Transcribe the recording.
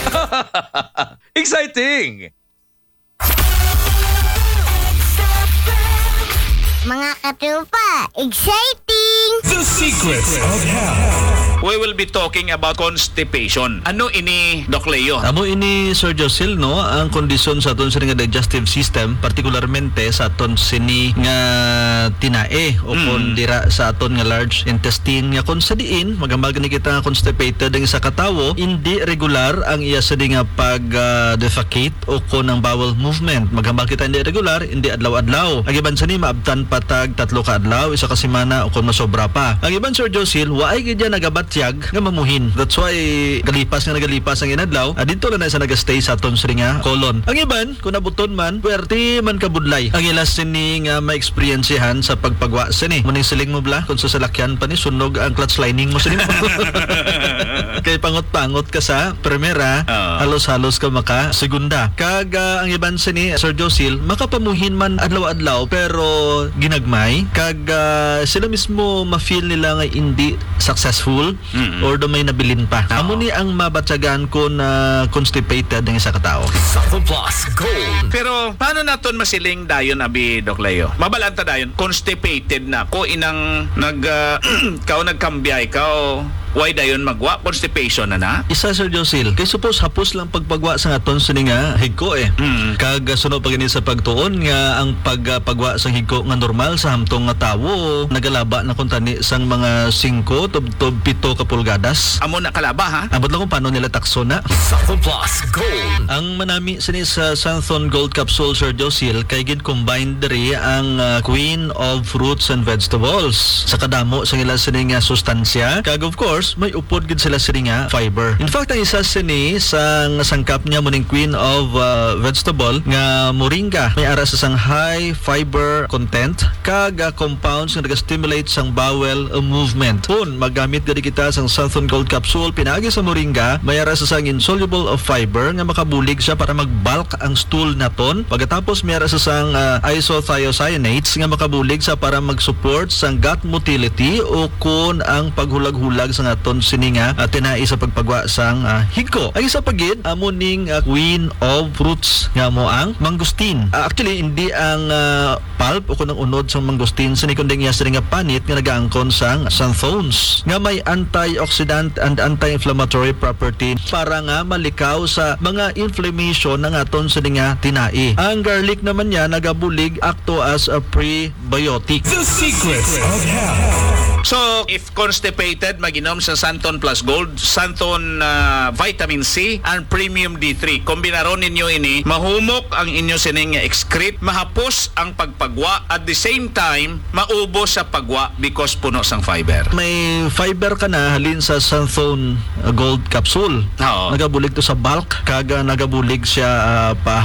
Exciting! Mga katropa, exciting! The Secrets of Health. We will be talking about constipation. Ano ini, Doc Leo? Amo ini Sir Josil, no, ang kondisyon sa aton sini nga digestive system, partikularmente sa aton sini nga tinae o kung dira sa aton nga large intestine nga kung sa diin magambal ni kita nga constipated ang isa ka tawo, hindi regular ang iya sa nga pag defecate o kung ang bowel movement. Magambal kita hindi regular, hindi adlaw-adlaw. Ang iban sa ni maabtan patag 3 ka adlaw, isa ka semana o kung masobra pa. Ang iban Sir Josil, waay gid nagabatyag nga mamuhin. That's why nagalipas ang inadlaw, dito lang na isa nagastay sa aton sini nga colon. Ang iban kung nabuton man, puwerte man kabudlay. Ang ilas sini nga ma-experiencehan sa pagpagwa sini. Muning siling mo bla kung sa salakyan pa ni sunog ang clutch lining mo sini. Kay pangot-pangot ka sa primera, halos-halos ka maka segunda. Kag ang iban sini Sir Josil, makapamuhin man adlaw-adlaw pero ginagmay kag sila mismo ma-feel nila nga hindi successful or may nabilin pa. Amo ni ang mabatyagan ko na constipated ng isa ka tao. Sample Plus Gold. Pero paano naton masiling dayon abi, Doc Leo? Mabalanta dayon, constipated na ko inang kao nagkambiyay kao. Why dayon magwa? Constipation na? Isa Sir Josil, kay suppose hapos lang pagpagwa sa aton sini nga higko Kag sunod pa gani sa pagtuon nga ang pagpagwa sa higko nga normal sa hamtong nga tawo nagalaba na kun tani sang mga 5 tub 7 ka pulgadas. Amo na kalaba ha? Abot lang kung paano nila takso na. Sample Plus Gold. Ang manami sini sa Santhon Gold Capsule Sir Josil kay gid combined diri ang queen of fruits and vegetables. Sa kadamo sa ila sini nga sustansya. Kag of course may upod gid sila sini nga fiber. In fact ang isa sini sa sangkap niya muning queen of vegetable nga moringa may ara sa sang high fiber content kag compounds nga naga-stimulate sang bowel movement. Kung magamit gadi kita sang Santhon Gold Capsule pinagi sa moringa may ara sa sang insoluble of fiber nga makabulig siya para mag-bulk ang stool naton. Pagkatapos may ara sa sang isothiocyanates nga makabulig sa para mag-support sang gut motility o kun ang paghulag-hulag sa aton sini nga tinai sa pagpagwa sang higko. Ang isa pagid amo ning queen of fruits nga mo ang mangustin. Actually hindi ang pulp o kunang unod sang mangustin sini kundi nga sini nga panit nga nagaangkon sang xanthones nga may antioxidant and anti-inflammatory property para nga malikaw sa mga inflammation ng aton sini nga tinai. Ang garlic naman niya nagabulig acto as a prebiotic. The Secrets of Health. So, if constipated, mag-inom sa Santhon Plus Gold, Santhon Vitamin C, and Premium D3. Kombinaron ninyo ini, mahumok ang inyo sining excrete, mahapos ang pagpagwa, at the same time, maubos sa pagwa because puno sang fiber. May fiber ka na halin sa Santhon Gold Capsule. Oo. Nagabulig to sa bulk, kaga nagabulig siya pa